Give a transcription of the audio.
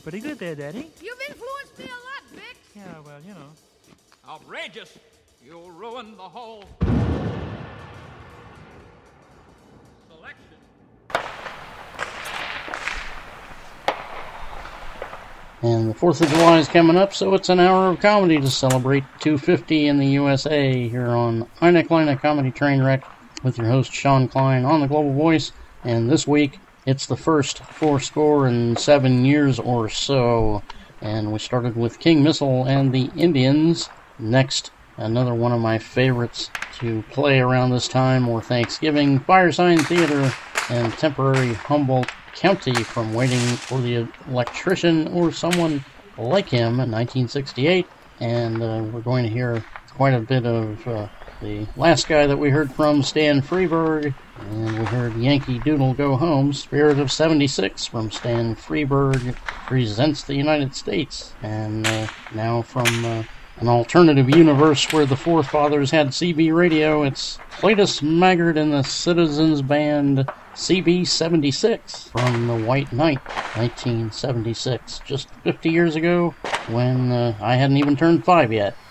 pretty good there, Daddy. You've influenced me a lot, Vic. Yeah, well, you know. Outrageous! You'll ruin the whole selection. And the 4th of July is coming up, so it's an hour of comedy to celebrate 250 in the USA here on Eine Kleine Comedy Trainwreck with your host Sean Klein on the Global Voice. And this week, it's the first 407 years or so. And we started with King Missile and the Indians. Next, another one of my favorites to play around this time or Thanksgiving, Firesign Theater and Temporary Humboldt County from Waiting for the Electrician or Someone Like Him in 1968. And we're going to hear quite a bit of the last guy that we heard from, Stan Freberg. And we heard Yankee Doodle Go Home, Spirit of 76 from Stan Freberg Presents the United States. And now from an alternative universe where the forefathers had CB radio, it's Cletus Maggard and the Citizens Band, CB-76 from The White Knight, 1976, just 50 years ago when I hadn't even turned 5 yet.